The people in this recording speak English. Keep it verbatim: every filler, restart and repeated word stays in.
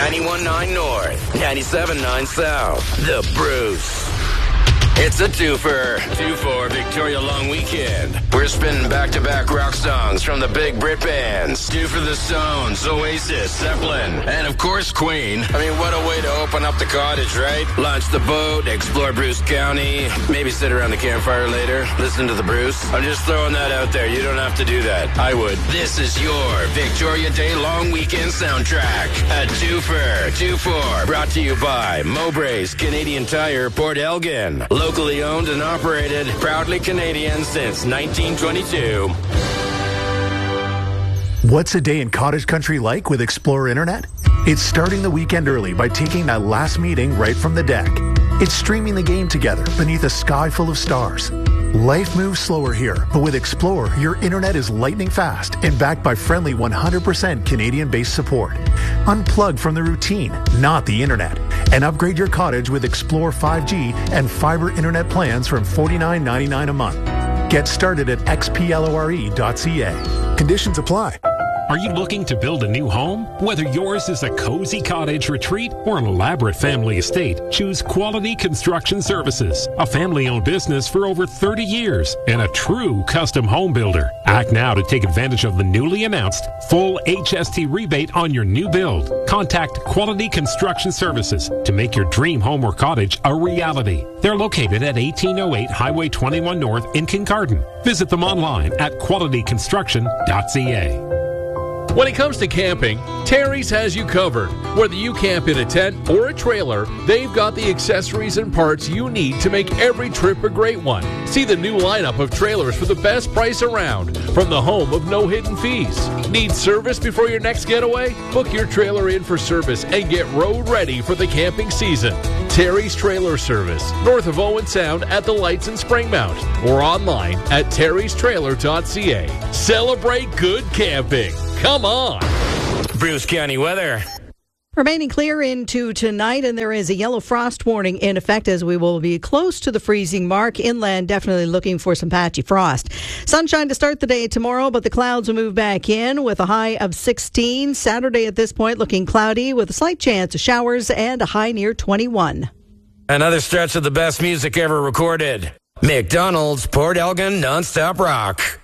ninety-one point nine North, ninety-seven point nine South. The Bruce. It's a twofer. two four Victoria Long Weekend. We're spinning back-to-back rock songs from the big Brit bands. Two for the Stones, Oasis, Zeppelin, and of course Queen. I mean, what a way to open up the cottage, right? Launch the boat, explore Bruce County, maybe sit around the campfire later, listen to the Bruce. I'm just throwing that out there. You don't have to do that. I would. This is your Victoria Day Long Weekend soundtrack. A twofer. two four. Brought to you by Mowbray's Canadian Tire, Port Elgin. Locally owned and operated, proudly Canadian since nineteen twenty-two. What's a day in cottage country like with Explore Internet? It's starting the weekend early by taking that last meeting right from the deck. It's streaming the game together beneath a sky full of stars. Life moves slower here, but with Explore, your internet is lightning fast and backed by friendly one hundred percent Canadian-based support. Unplug from the routine, not the internet, and upgrade your cottage with Explore five G and fiber internet plans from forty-nine ninety-nine a month. Get started at x p lore dot c a. Conditions apply. Are you looking to build a new home? Whether yours is a cozy cottage retreat or an elaborate family estate, choose Quality Construction Services, a family-owned business for over thirty years and a true custom home builder. Act now to take advantage of the newly announced full H S T rebate on your new build. Contact Quality Construction Services to make your dream home or cottage a reality. They're located at eighteen oh eight Highway twenty-one North in Kincardine. Visit them online at quality construction dot c a. When it comes to camping, Terry's has you covered. Whether you camp in a tent or a trailer, they've got the accessories and parts you need to make every trip a great one. See the new lineup of trailers for the best price around from the home of no hidden fees. Need service before your next getaway? Book your trailer in for service and get road ready for the camping season. Terry's Trailer Service, north of Owen Sound at the Lights in Springmount, or online at terrys trailer dot c a. Celebrate good camping. Come on. Bruce County weather. Remaining clear into tonight, and there is a yellow frost warning in effect as we will be close to the freezing mark. Inland, definitely looking for some patchy frost. Sunshine to start the day tomorrow, but the clouds will move back in with a high of sixteen. Saturday at this point looking cloudy with a slight chance of showers and a high near twenty-one. Another stretch of the best music ever recorded. McDonald's Port Elgin Nonstop Rock.